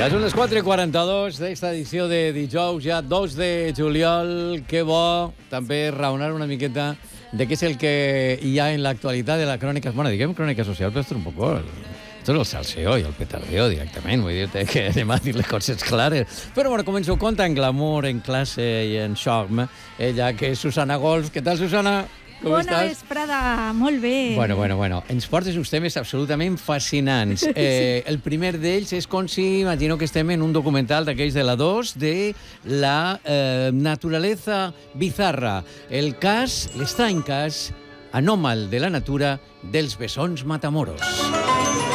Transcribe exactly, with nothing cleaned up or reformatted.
Ja són les quatre i quaranta-dos d'esta edició de dijous, ja dos de juliol. Que bo també raonar una miqueta de què és el que hi ha en l'actualitat de la crònica... Bueno, diguem crònica social, però esto és un poco... Esto és el salseo i el petardeo directament. Vull dir-te que anem a dir les coses clares. Però bueno, començo conta en glamour, en classe i en charme. Ella que és Susana Golf. Què tal, Susana? Com Bona estàs? vesprada, molt bé. Bueno, bueno, bueno. Ens portes uns temes absolutament fascinants. Eh, el primer d'ells és com si, imagino que estem en un documental d'aquells de la dos, de la eh, naturaleza bizarra. El cas, l'estrany cas, anòmal de la natura dels bessons matamoros.